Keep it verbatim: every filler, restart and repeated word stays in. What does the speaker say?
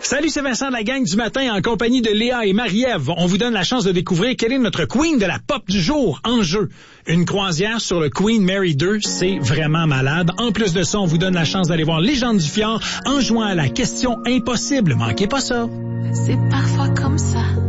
Salut, c'est Vincent de la gang du matin en compagnie de Léa et Marie-Ève. On vous donne la chance de découvrir quelle est notre queen de la pop du jour en jeu. Une croisière sur le Queen Mary deux, c'est vraiment malade. En plus de ça, on vous donne la chance d'aller voir Légende du fjord en jouant à la question impossible. Manquez pas ça. C'est parfois comme ça.